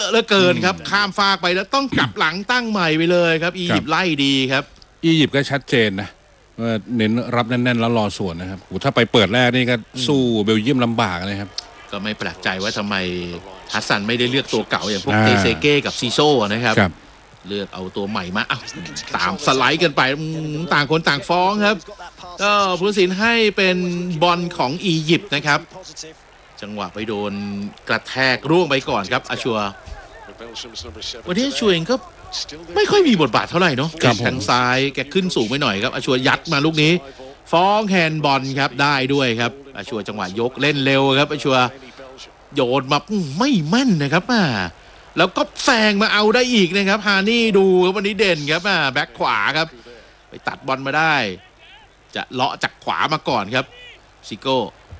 เหลือเกินครับข้ามฟากไปแล้วต้องกลับหลังตั้งใหม่ไปเลยครับอียิปต์ไล่ดีครับอียิปต์ก็ชัดเจนนะว่าเน้นรับแน่นๆแล้วรอสวนนะครับถ้าไปเปิดแรกนี่ก็สู้เบลเยียมลำบากเลยครับก็ไม่แปลกใจว่าทำไมฮัสซันไม่ได้เลือกตัวเก่าอย่างพวกเตเซเก้กับซีโซ่นะครับเลือกเอาตัวใหม่มาตามสไลด์กันไปต่างคนต่างฟ้องครับก็ผู้ตัดสินให้เป็นบอลของอียิปต์นะครับจังหวะไปโดนกระแทกร่วงไปก่อนครับอาชัววันนี้อาชัวเองก็ไม่ค่อยมีบทบาทเท่าไหร่เนาะทางซ้ายแกขึ้นสูงไปหน่อยครับอาชัวยัดมาลูกนี้ฟ้องแฮนด์บอลครับได้ด้วยครับอาชัวจังหวะยกเล่นเร็วครับอาชัวโยนมาไม่แม่นนะครับแล้วก็แซงมาเอาได้อีกนะครับฮานี่ดูครับวันนี้เด่นครับแบ็คขวาครับไปตัดบอลมาได้จะเลาะจากขวามาก่อนครับซิโก้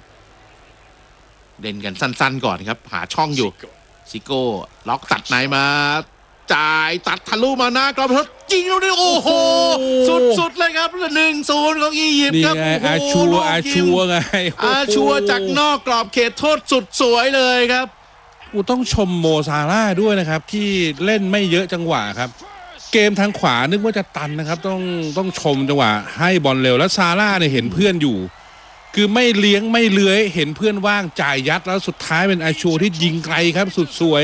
เด่นกันสั้นๆก่อนครับหาช่องอยู่ซิโก้ล็อกตัดไหนมาจ่ายตัดทะลุมาหน้ากรอบทดจริงแล้วนี่โอ้โหสุดๆเลยครับ1-0ของอียิปต์ครับอาชัวไงอาชัวจากนอกกรอบเขตโทษสุดสวยเลยครับต้องชมโมซาร่าด้วยนะครับที่เล่นไม่เยอะจังหวะครับเกมทางขวานึกว่าจะตันนะครับต้องชมจังหวะให้บอลเร็วแล้วซาร่าเนี่ยเห็นเพื่อนอยู่คือไม่เลี้ยงไม่เลื้อยเห็นเพื่อนว่างจ่ายยัดแล้วสุดท้ายเป็นอาชัวที่ยิงไกลครับสุดสวย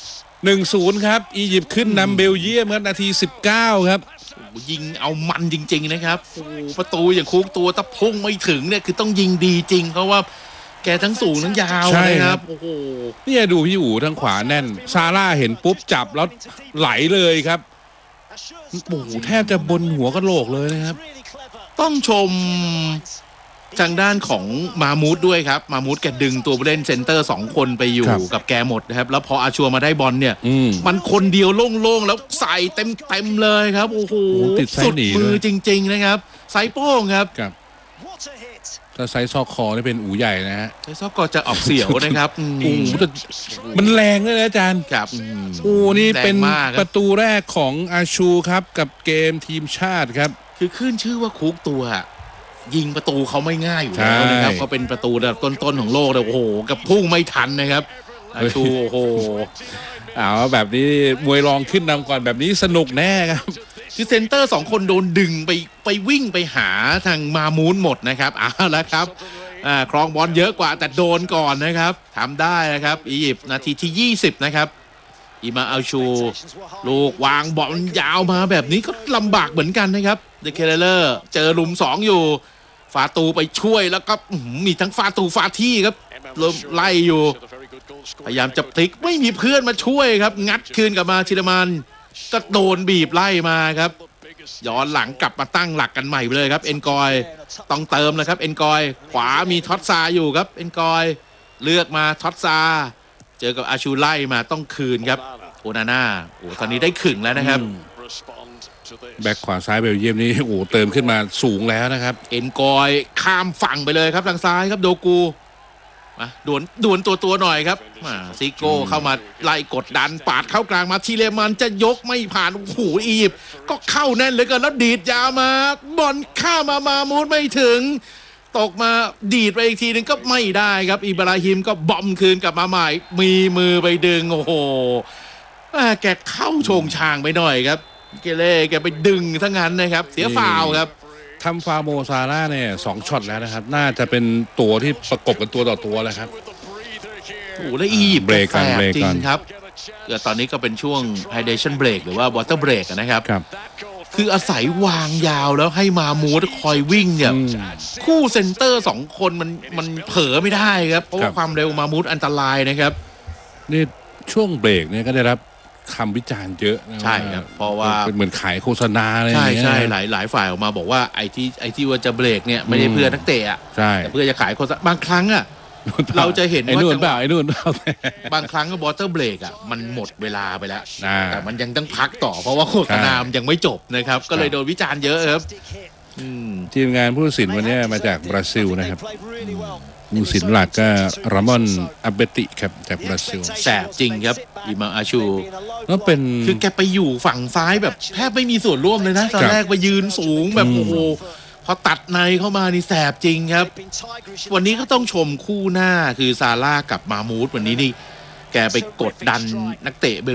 1-0ครับอียิปต์ขึ้นนำเบลเยียมครับนาที19ครับยิงเอามันจริงๆนะครับประตูอย่างคุกตัวตะพุ่งไม่ถึงเนี่ยคือต้องยิงดีจริงเพราะว่าแกทั้งสูงทั้งยาวนะครับโอ้โหนี่ดูพี่อู๋ทางขวาแน่นซาร่าเห็นปุ๊บจับแล้วไหลเลยครับโอ้โหแทบจะบนหัวกะโหลกเลยนะครับต้องชมทางด้านของมามูดด้วยครับมามูดแกดึงตัวผู้เล่นเซนเตอร์2คนไปอยู่กับแกหมดนะครับแล้วพออาชัวมาได้บอลเนี่ยมันคนเดียวโล่งๆแล้วใส่เต็มเลยครับโอ้โหสุดมือจริงๆนะครับไซโป้งครับถ้าไซส์ซอกคอนี่เป็นอู๋ใหญ่นะฮะไซส์ซอกคอจะออกเสียวนะครับมันแรงเลยนะอาจารย์ครับนี่เป็นประตูแรกของอาชูครับกับเกมทีมชาติครับคือขึ้นชื่อว่าคุกตัวยิงประตูเขาไม่ง่ายอยู่แล้วนะครับเขาเป็นประตูระดับต้นๆของโลกเลยโอ้โหกับพุ่งไม่ทันนะครับอาชูโอ้โหแบบนี้มวยรองขึ้นนำก่อนแบบนี้สนุกแน่ครับคือเซนเตอร์2คนโดนดึงไปวิ่งไปหาทางมามูนหมดนะครับแล้วครับครองบอลเยอะกว่าแต่โดนก่อนนะครับทำได้นะครับอียิปต์นาทีที่20นะครับอิมาอัลชูลูกวางบอลยาวมาแบบนี้ก็ลำบากเหมือนกันนะครับเดเคเลอร์เจอลุม2อยู่ฟาตูไปช่วยแล้วก็มีทั้งฟาตูฟาที่ครับไล่อยู่พยายามจะพลิกไม่มีเพื่อนมาช่วยครับงัดคืนกลับมาชิลมานก็โดนบีบไล่มาครับย้อนหลังกลับมาตั้งหลักกันใหม่ไปเลยครับเอ็นกอยต้องเติมเลยครับเอ็นกอยขวามีท็อตซาอยู่ครับเอ็นกอยเลือกมาท็อตซาเจอกับอาชูไล่มาต้องคืนครับโอนาน่าตอนนี้ได้ขึงแล้วนะครับแบ็คขวาซ้ายเบลเยียมนี่เติมขึ้นมาสูงแล้วนะครับเอ็นกอยข้ามฝั่งไปเลยครับทางซ้ายครับโดกูมาดวลตัวหน่อยครับซิโก้เข้ามาไล่กดดันปาดเข้ากลางมาทีเลมันจะยกไม่ผ่านโอ้โหอียิปต์ก็เข้าแน่นเลยกันแล้วดีดยาวมาบอลข้ามามูดไม่ถึงตกมาดีดไปอีกทีนึงก็ไม่ได้ครับอิบราฮิมก็บอมคืนกลับมาใหม่มีมือไปดึงโอ้โหแกเข้าโฉงชางไปหน่อยครับเกเล่แกไปดึงทั้งนั้นนะครับเสียฟาวครับทำฟาโมซาร่าเนี่ย2ช็อตแล้วนะครับน่าจะเป็นตัวที่ประกบกันตัวต่อตัวแล้วครับโอ้แล้วอียิปต์แฝงจริงครับตอนนี้ก็เป็นช่วง hydration break หรือว่า water break นะครับคืออาศัยวางยาวแล้วให้มามูดคอยวิ่งเนี่ยคู่เซนเตอร์2คนมันเผลอไม่ได้ครับเพราะว่าความเร็วมามูดอันตรายนะครับนี่ช่วงเบรกเนี่ยก็ได้รับคำวิจารณ์เยอะใช่ครับเพราะว่าเป็นเหมือนขายโฆษณาเลยใช่หลายฝ่ายออกมาบอกว่าไอ้ที่ว่าจะเบรกเนี่ยไม่ได้เพื่อนักเตะแต่เพื่อจะขายโฆษณาบางครั้งเราจะเห็นว่าไอ้นู่นบางครั้งก็วอเตอร์เบรกมันหมดเวลาไปแล้วแต่มันยังต้องพักต่อเพราะว่าโฆษณายังไม่จบนะครับก็เลยโดนวิจารณ์เยอะครับทีมงานผู้ตัดสินวันนี้มาจากบราซิลนะครับผู้ตัดสินหลักก็รามอนอับเบติครับจากบราซิลแสบจริงครับอิมาอาชูก็เป็นคือแกไปอยู่ฝั่งซ้ายแบบแทบไม่มีส่วนร่วมเลยนะตอนแรกไปยืนสูงแบบโอ้โหพอตัดในเข้ามานี่แสบจริงครับวันนี้ก็ต้องชมคู่หน้าคือซาร่ากับมามูดวันนี้นี่แกไปกดดันนักเตะ